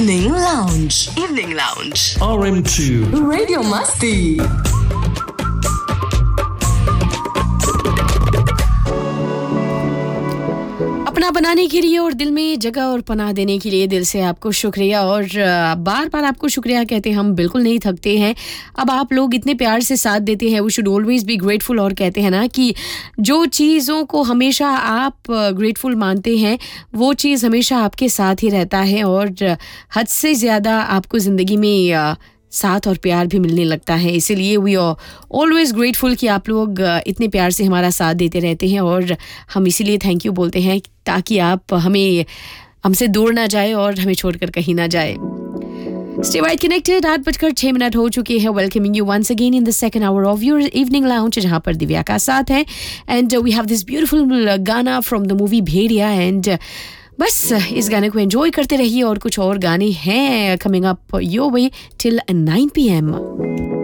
Evening Lounge. Evening Lounge. RM2 Radio Masti. अपना बनाने के लिए और दिल में जगह और पनाह देने के लिए दिल से आपको शुक्रिया और बार बार आपको शुक्रिया कहते हैं हम बिल्कुल नहीं थकते हैं अब आप लोग इतने प्यार से साथ देते हैं we should always be grateful और कहते हैं ना कि जो चीज़ों को हमेशा आप ग्रेटफुल मानते हैं वो चीज़ हमेशा आपके साथ ही रहता है और हद से ज़्यादा आपको ज़िंदगी में साथ और प्यार भी मिलने लगता है इसीलिए वी आर ऑलवेज ग्रेटफुल कि आप लोग इतने प्यार से हमारा साथ देते रहते हैं और हम इसीलिए थैंक यू बोलते हैं ताकि आप हमसे दूर ना जाए और हमें छोड़कर कहीं ना जाए Stay right connected 8:06 हो चुके हैं welcoming you once again in the second hour of your evening lounge जहां पर दिव्या का साथ है and we have this beautiful गाना from the movie Bhediya and बस इस गाने को एंजॉय करते रहिए और कुछ और गाने हैं coming up your way till 9 PM